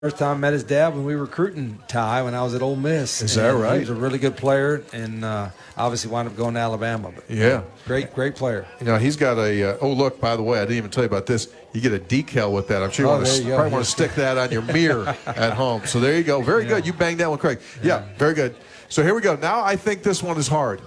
First time I met his dad when we were recruiting Ty when I was at Ole Miss. Is that right? He was a really good player, and obviously wound up going to Alabama. But yeah. Great player. You know, he's got a oh, look, by the way, I didn't even tell you about this. You get a decal with that. I'm sure you probably want to stick that on your mirror at home. So there you go. Very good. You banged that one, Craig. Yeah, very good. So here we go. Now I think this one is hard.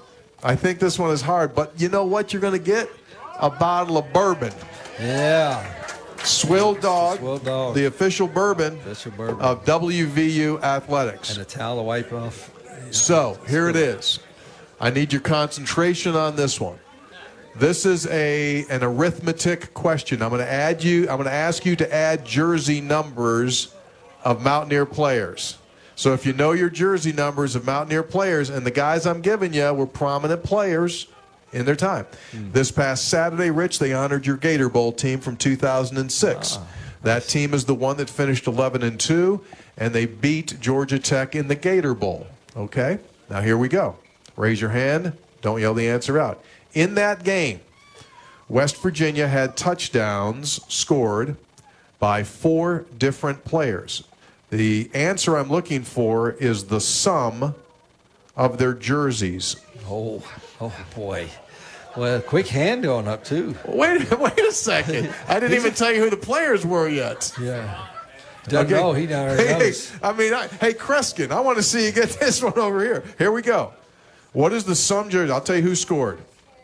But you know what you're going to get? A bottle of bourbon. Yeah. Swill Dog, the official bourbon of WVU Athletics. And a towel to wipe off. So here it is. I need your concentration on this one. This is an arithmetic question. I'm going to ask you to add jersey numbers of Mountaineer players. So if you know your jersey numbers of Mountaineer players, and the guys I'm giving you were prominent players in their time. This past Saturday, Rich, they honored your Gator Bowl team from 2006. That team is the one that finished 11-2, and they beat Georgia Tech in the Gator Bowl. Okay? Now here we go. Raise your hand. Don't yell the answer out. In that game, West Virginia had touchdowns scored by 4 different players. The answer I'm looking for is the sum of their jerseys. Oh boy. Well, quick hand going up, too. Wait a second. I didn't even tell you who the players were yet. Yeah. Doesn't know. He already knows. Hey, Kreskin, I want to see you get this one over here. Here we go. What is the sum jersey? I'll tell you who scored.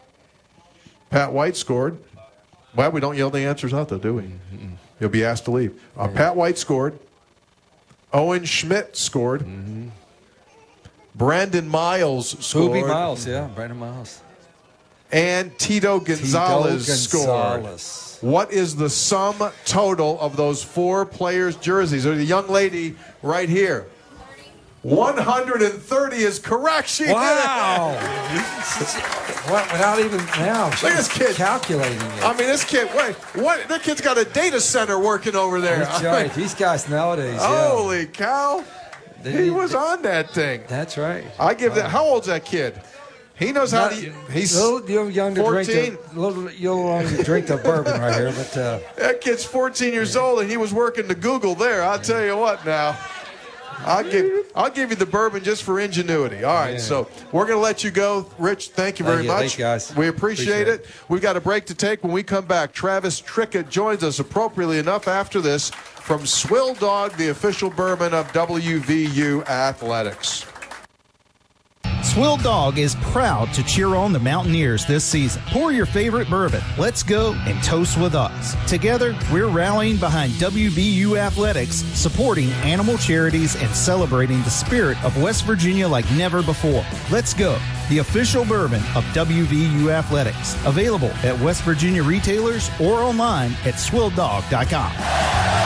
Pat White scored. Well, we don't yell the answers out, though, do we? You'll be asked to leave. Pat White scored. Owen Schmidt scored. Brandon Miles scored. Boobie Miles, yeah, Brandon Miles. And Tito Gonzalez scored. What is the sum total of those 4 players' jerseys? There's a young lady right here. 130 is correct. She did it. Without even now. Look at this kid calculating it. I mean, this kid. What? That kid's got a data center working over there. That's right. These guys nowadays. Holy cow! He was on that thing. That's right. I give that. How old's that kid? He knows how to. He's a little young to 14. drink the bourbon right here, but that kid's 14 years old, and he was working to Google there. I'll tell you what now. I'll give you the bourbon just for ingenuity. All right, so we're going to let you go. Rich, thank you very much. Thanks, guys. We appreciate it. We've got a break to take. When we come back, Travis Trickett joins us appropriately enough after this from Swill Dog, the official bourbon of WVU Athletics. Swill Dog is proud to cheer on the Mountaineers this season. Pour your favorite bourbon. Let's go and toast with us. Together, we're rallying behind WVU Athletics, supporting animal charities and celebrating the spirit of West Virginia like never before. Let's go. The official bourbon of WVU Athletics. Available at West Virginia retailers or online at swilldog.com.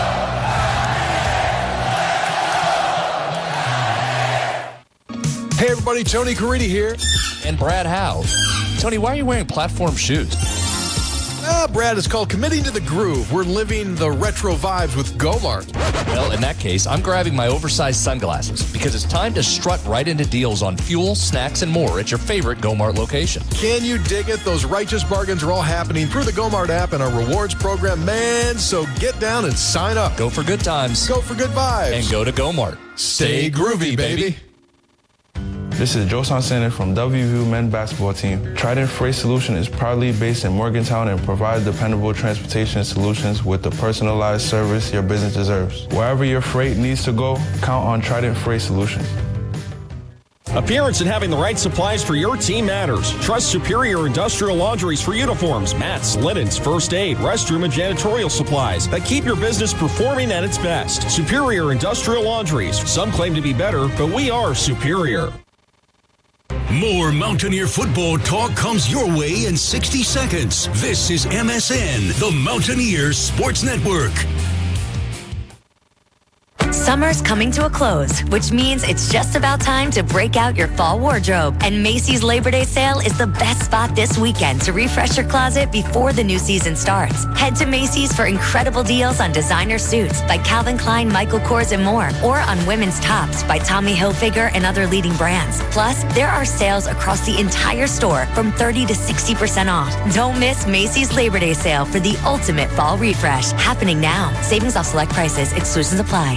Hey everybody, Tony Caridi here. And Brad Howe. Tony, why are you wearing platform shoes? Brad, it's called Committing to the Groove. We're living the retro vibes with Gomart. Well, in that case, I'm grabbing my oversized sunglasses because it's time to strut right into deals on fuel, snacks, and more at your favorite Gomart location. Can you dig it? Those righteous bargains are all happening through the Gomart app and our rewards program, man. So get down and sign up. Go for good times. Go for good vibes. And go to Gomart. Stay groovy, baby. This is Josan Center from WVU men's basketball team. Trident Freight Solution is proudly based in Morgantown and provides dependable transportation solutions with the personalized service your business deserves. Wherever your freight needs to go, count on Trident Freight Solution. Appearance and having the right supplies for your team matters. Trust Superior Industrial Laundries for uniforms, mats, linens, first aid, restroom, and janitorial supplies that keep your business performing at its best. Superior Industrial Laundries. Some claim to be better, but we are superior. More Mountaineer football talk comes your way in 60 seconds. This is MSN, the Mountaineers Sports Network. Summer's coming to a close, which means it's just about time to break out your fall wardrobe. And Macy's Labor Day sale is the best spot this weekend to refresh your closet before the new season starts. Head to Macy's for incredible deals on designer suits by Calvin Klein, Michael Kors, and more, or on women's tops by Tommy Hilfiger and other leading brands. Plus, there are sales across the entire store from 30 to 60% off. Don't miss Macy's Labor Day sale for the ultimate fall refresh. Happening now. Savings off select prices. Exclusions apply.